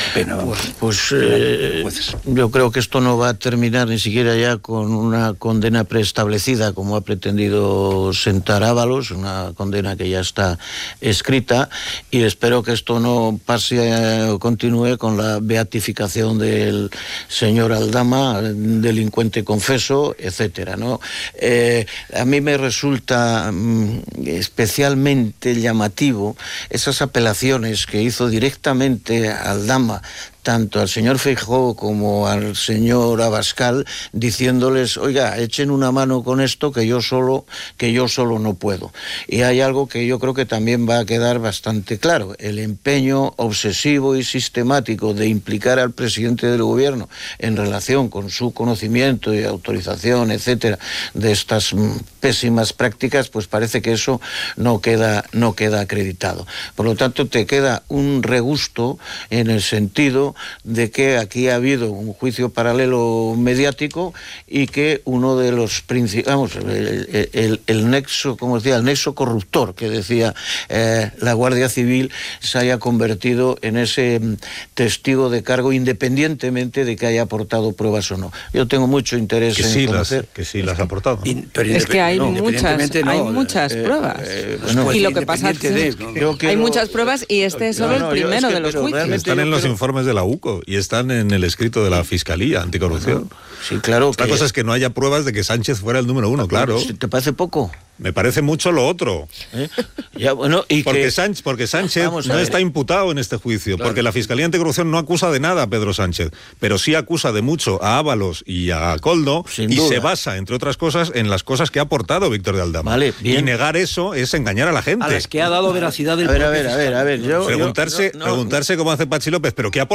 pena. Yo creo que esto no va a terminar ni siquiera ya con una condena preestablecida, como ha pretendido sentar Ábalos, una condena que ya está escrita, y espero que esto no pase o continúe con la beatificación del señor Aldama, delincuente confeso, etcétera, ¿no? A mí me resulta especialmente llamativo esas apelaciones que hizo directamente a Aldama, tanto al señor Feijóo como al señor Abascal, diciéndoles, oiga, echen una mano con esto que yo solo no puedo. Y hay algo que yo creo que también va a quedar bastante claro: el empeño obsesivo y sistemático de implicar al presidente del gobierno en relación con su conocimiento y autorización, etcétera, de estas pésimas prácticas, pues parece que eso no queda acreditado. Por lo tanto, te queda un regusto en el sentido de que aquí ha habido un juicio paralelo mediático y que uno de los principales, el nexo, como decía, el nexo corruptor que decía la Guardia Civil, se haya convertido en ese testigo de cargo, independientemente de que haya aportado pruebas o no. Yo tengo mucho interés en conocer que sí las ha aportado. Es que hay muchas pruebas. Y lo que pasa es que hay muchas pruebas y este es solo el primero de los juicios. Están en los informes de la UCO y están en el escrito de la Fiscalía Anticorrupción. Sí, claro. La cosa es que no haya pruebas de que Sánchez fuera el número uno, claro. ¿Te parece poco? Me parece mucho lo otro. Ya, bueno, y porque Sánchez no está imputado en este juicio, claro, porque la Fiscalía Anticorrupción no acusa de nada a Pedro Sánchez, pero sí acusa de mucho a Ábalos y a Koldo, y se basa, entre otras cosas, en las cosas que ha aportado Víctor de Aldama. Vale, bien. Y negar eso es engañar a la gente. A las que ha dado veracidad del A ver, preguntarse como hace Pachi López, ¿pero qué aporta